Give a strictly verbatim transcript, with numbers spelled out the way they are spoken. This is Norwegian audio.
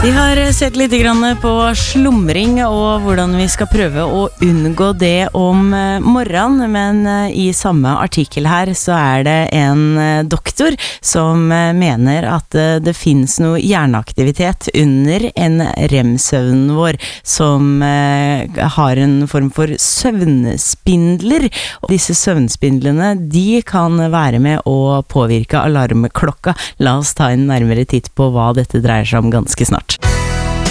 Vi har sett litt grann på slumring og hvordan vi skal prøve å unngå det om morgenen, men i samme artikkel her så er det en doktor som mener at det finnes noe hjerneaktivitet under en rem-søvnen vår som har en form for søvnspindler. Og disse søvnspindlene, de kan være med å påvirke alarmklokka. La oss ta en nærmere titt på hva dette dreier seg om ganske snart.